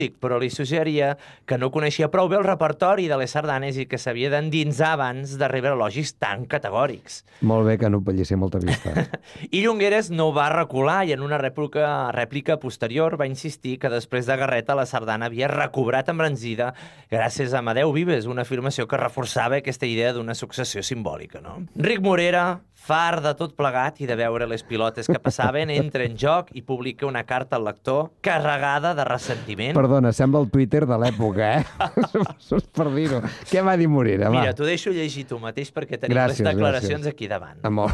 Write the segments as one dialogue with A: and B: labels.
A: però li suggeria que no coneixia prou bé el repertori de les sardanes i que s'havia d'endinsar abans de rebre elogis tan categòrics.
B: Molt bé que no pellissi molta vista.
A: I Llongueres no va recular i en una rèplica posterior va insistir que després de Garreta la sardana havia recobrat embranzida gràcies a Amadeu Vives, una afirmació que reforçava aquesta idea d'una successió simbòlica, no? Ric Morera, far de tot plegat i de veure les pilotes que passaven, entra en joc i publica una carta al lector carregada de ressentiment.
B: Perdona, sembla el Twitter de l'època, per dir-ho. Què va dir Morera?
A: Mira, t'ho deixo llegir tu mateix perquè tenim les declaracions aquí davant.
B: Amor.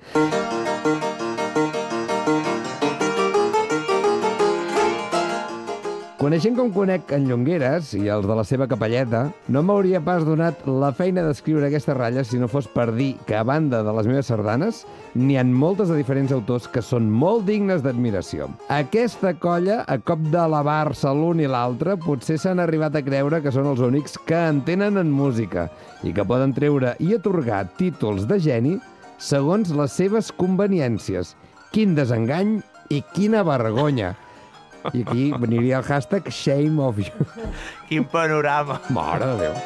B: Coneixent com conec en Llongueres i els de la seva capelleta, no m'hauria pas donat la feina d'escriure aquestes ratlles si no fos per dir que, a banda de les meves sardanes, n'hi ha moltes de diferents autors que són molt dignes d'admiració. Aquesta colla, a cop d'alabar-se l'un i l'altre, potser s'han arribat a creure que són els únics que entenen en música i que poden treure i atorgar títols de geni segons les seves conveniències. Quin desengany i quina vergonya! I aquí veniria el hashtag shame of you.
A: Quin panorama!
B: Mare de Déu!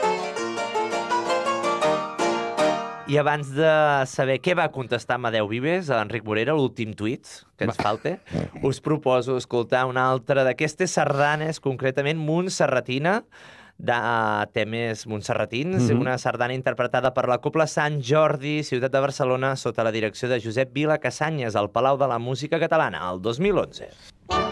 A: I abans de saber què va contestar Amadeu Vives a Enric Morera, l'últim tuit que ens falta, us proposo escoltar una altra d'aquestes sardanes, concretament Montserratina, de temes montserratins, una sardana interpretada per la Cobla Sant Jordi, ciutat de Barcelona, sota la direcció de Josep Vila Casanyes, al Palau de la Música Catalana, el 2011.